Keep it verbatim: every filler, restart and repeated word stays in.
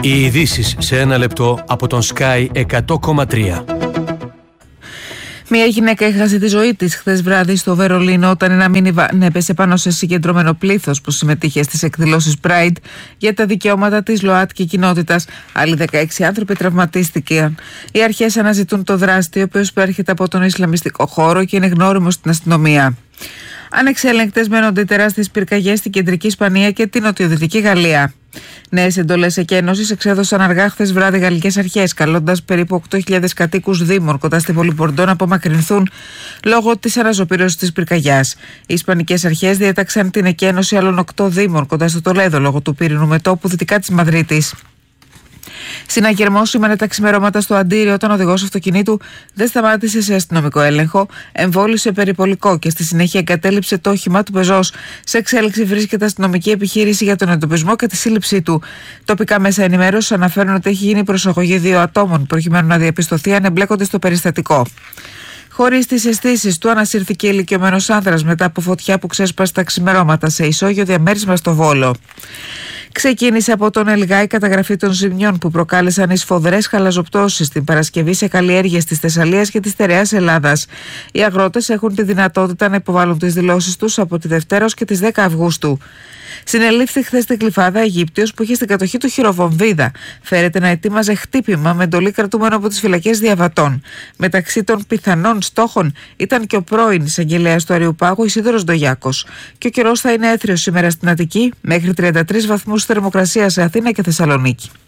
Οι ειδήσεις σε ένα λεπτό από τον Sky εκατό κόμμα τρία. Μια γυναίκα έχασε τη ζωή της χθες βράδυ στο Βερολίνο όταν ένα μίνιβαν έπεσε πάνω σε συγκεντρωμένο πλήθος που συμμετείχε στις εκδηλώσεις Pride για τα δικαιώματα της ΛΟΑΤΚΙ κοινότητας. Άλλοι δεκαέξι άνθρωποι τραυματίστηκαν. Οι αρχές αναζητούν το δράστη, ο οποίος προέρχεται από τον Ισλαμιστικό χώρο και είναι γνώριμος στην αστυνομία. Ανεξέλεγκτες μένονται τεράστιες πυρκαγιές στην κεντρική Ισπανία και την νοτιοδυτική Γαλλία. Νέες εντολές εκένωσης εξέδωσαν αργά χθες βράδυ γαλλικές αρχές, καλώντας περίπου οκτώ χιλιάδες κατοίκους δήμων κοντά στη πόλη Μπορντό να απομακρυνθούν λόγω της αναζωπήρωσης της πυρκαγιάς. Οι ισπανικές αρχές διέταξαν την εκένωση άλλων οκτώ δήμων κοντά στο Τολέδο λόγω του πύρινου μετώπου δυτικά της Μαδρίτης. Συναγερμός σήμανε τα ξημερώματα στο Αντίριο όταν ο οδηγός αυτοκινήτου δεν σταμάτησε σε αστυνομικό έλεγχο, εμβόλυσε περιπολικό και στη συνέχεια εγκατέλειψε το όχημά του πεζός. Σε εξέλιξη βρίσκεται αστυνομική επιχείρηση για τον εντοπισμό και τη σύλληψή του. Τοπικά μέσα ενημέρωσης αναφέρουν ότι έχει γίνει προσαγωγή δύο ατόμων προκειμένου να διαπιστωθεί αν εμπλέκονται στο περιστατικό. Χωρίς τις αισθήσεις του, ανασύρθηκε ηλικιωμένος άνδρας μετά από φωτιά που ξέσπασε τα ξημερώματα σε ισόγειο διαμέρισμα στο Βόλο. Ξεκίνησε από τον Ελγά η καταγραφή των ζημιών που προκάλεσαν οι σφοδρές χαλαζοπτώσεις την Παρασκευή σε καλλιέργειες της Θεσσαλίας και της στερεάς Ελλάδας. Οι αγρότες έχουν τη δυνατότητα να υποβάλουν τις δηλώσεις τους από τη Δευτέρα ως και τις δέκα Αυγούστου. Συνελήφθη χθες στην Κλιφάδα Αιγύπτιος που είχε στην κατοχή του χειροβομβίδα. Φέρεται να ετοίμαζε χτύπημα με εντολή κρατούμενο από τις φυλακές Διαβατών. Μεταξύ των πιθανών στόχων ήταν και ο πρώην εισαγγελέας του Αριουπάγου Ισίδωρος Ντογιάκος. Και ο καιρός θα είναι έθριος σήμερα στην Αττική, μέχρι τριάντα τρεις βαθμούς θερμοκρασία σε Αθήνα και Θεσσαλονίκη.